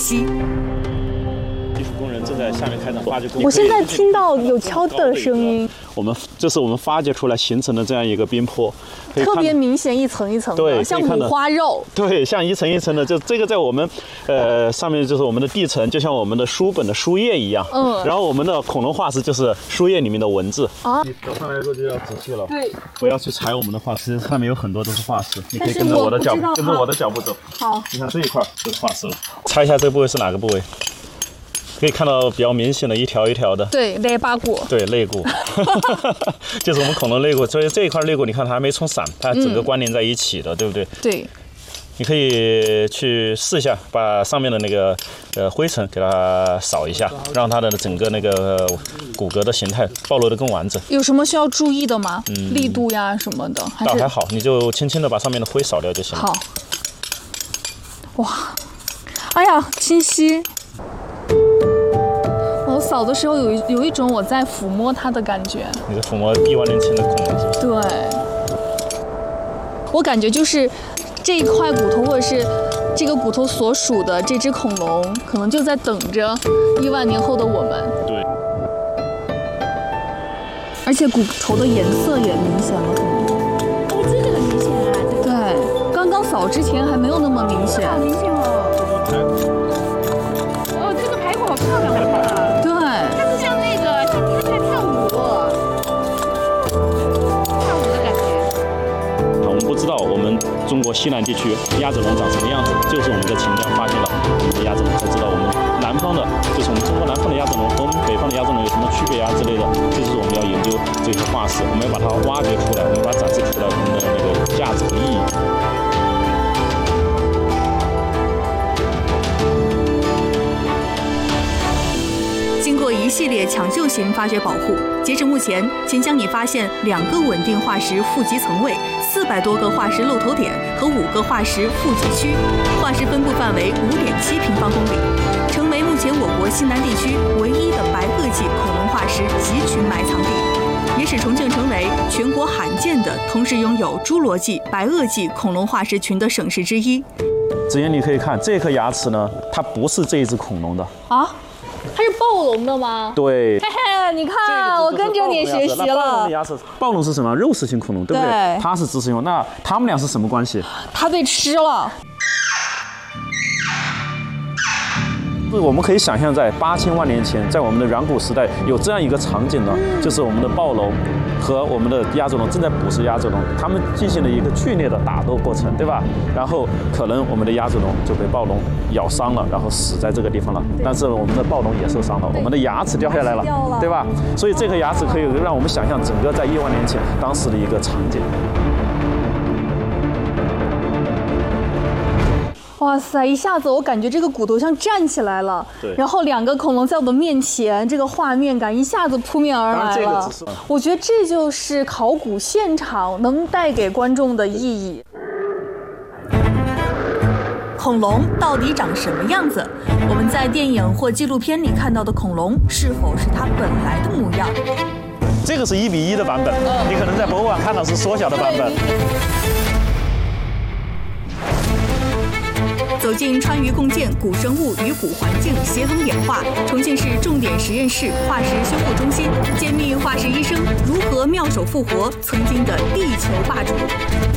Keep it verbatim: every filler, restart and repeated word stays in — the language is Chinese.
息。 技术工人正在下面开展发掘工作。 我现在听到有敲的声音。 我们这是我们发掘出来形成的这样一个冰坡， 特别明显，一层一层的， 对， 像五花肉。 对，像一层一层的，就这个在我们呃上面就是我们的地层，就像我们的书本的书页一样。嗯。然后我们的恐龙化石就是书页里面的文字。啊。你走上来之后就要仔细了。对。不要去踩我们的化石，上面有很多都是化石，你可以跟着我的脚，跟着我的脚步走。 好。 你看这一块就是化石了。猜一下这个部位是哪个部位？可以看到比较明显的一条一条的， 对，肋巴骨， 对，肋骨，就是我们恐龙肋骨。所以这一块肋骨，你看它还没冲散，它整个关联在一起的，嗯、对不对？ 对。 你可以去试一下，把上面的那个呃灰尘给它扫一下，让它的整个那个骨骼的形态暴露得更完整。 有什么需要注意的吗？嗯、力度呀什么的，还是倒还好，你就轻轻的把上面的灰扫掉就行了。 好。哇，哎呀，清晰。我扫的时候有有一种我在抚摸它的感觉。 你在抚摸亿万年前的恐龙是不是？ 对，我感觉就是这一块骨头，或者是这个骨头所属的这只恐龙，可能就在等着亿万年后的我们。 对。 而且骨头的颜色也明显了很多。 哦，这个很明显啊。 对，刚刚扫之前还没有那么明显。 好明显哦。哦，这个排骨好漂亮啊。它是像那个像在跳舞，跳舞的感觉。 我们不知道我们中国西南地区鸭子龙长什么样子，就是我们在秦江发现了我们的鸭子龙，才知道我们南方的，就是我们中国南方的鸭子龙和我们北方的鸭子龙有什么区别啊之类的。这就是我们要研究这些化石，我们要把它挖掘出来，我们把它展示出来我们的那个价值和意义。 经过一系列抢救型发掘保护，截至目前，秦江已发现两个稳定化石富集层位、四百多个化石露头点和五个化石富集区，化石分布范围五点七平方公里，成为目前我国西南地区唯一的白垩纪恐龙化石集群埋藏地，也使重庆成为全国罕见的同时拥有侏罗纪、白垩纪恐龙化石群的省市之一。 子妍，你可以看这颗牙齿呢，它不是这一只恐龙的啊。它是暴龙的吗？ 对， 嘿嘿，你看，我跟着你学习了。 暴龙的牙齿，暴龙是什么？肉食性恐龙，对不对？ 对， 它是植食性。那它们俩是什么关系？ 它被吃了。 我们可以想象，在八千万年前，在我们的远古时代，有这样一个场景呢，嗯、就是我们的暴龙和我们的鸭子龙正在捕食鸭子龙，它们进行了一个剧烈的打斗过程，对吧？然后可能我们的鸭子龙就被暴龙咬伤了，然后死在这个地方了。但是我们的暴龙也受伤了，我们的牙齿掉下来了，对吧？所以这颗牙齿可以让我们想象整个在亿万年前当时的一个场景。 哇塞！一下子我感觉这个骨头像站起来了， 对， 然后两个恐龙在我的面前，这个画面感一下子扑面而来了。这个我觉得这就是考古现场能带给观众的意义。 恐龙到底长什么样子？我们在电影或纪录片里看到的恐龙，是否是它本来的模样？ 这个是一比一的版本，嗯、你可能在博物馆看到是缩小的版本。 走进川渝共建古生物与古环境协同演化重庆市重点实验室化石修复中心，揭秘化石医生如何妙手复活曾经的地球霸主。